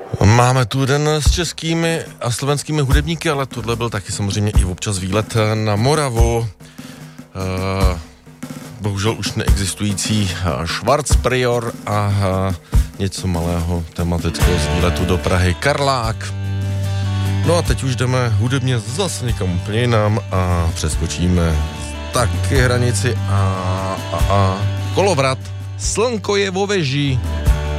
Máme tu den s českými a slovenskými hudebníky, ale tohle byl taky samozřejmě i občas výlet na Moravu. Bohužel už neexistující Schwarzprior a něco malého tematického z výletu do Prahy Karlák. No a teď už jdeme hudebně zase někam úplně jinam a přeskočíme taky hranici a Kolovrat. Slnko je vo veži.